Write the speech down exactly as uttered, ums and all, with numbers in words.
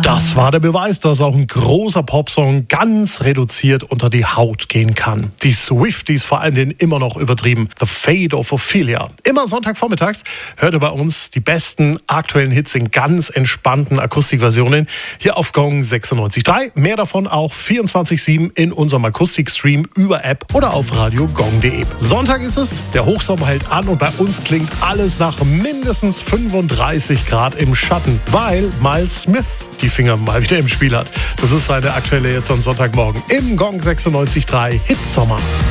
Das war der Beweis, dass auch ein großer Popsong ganz reduziert unter die Haut gehen kann. Die Swifties vor allem den immer noch übertrieben. The Fate of Ophelia. Immer Sonntagvormittags hört ihr bei uns die besten aktuellen Hits in ganz entspannten Akustikversionen hier auf Gong sechsundneunzig Komma drei. Mehr davon auch vierundzwanzig sieben in unserem Akustikstream über App oder auf radio gong punkt de. Sonntag ist es, der Hochsommer hält an und bei uns klingt alles nach mindestens fünfunddreißig Grad im Schatten, weil Miles Smith die Finger mal wieder im Spiel hat. Das ist seine aktuelle jetzt am Sonntagmorgen im Gong sechsundneunzig Komma drei Hitsommer.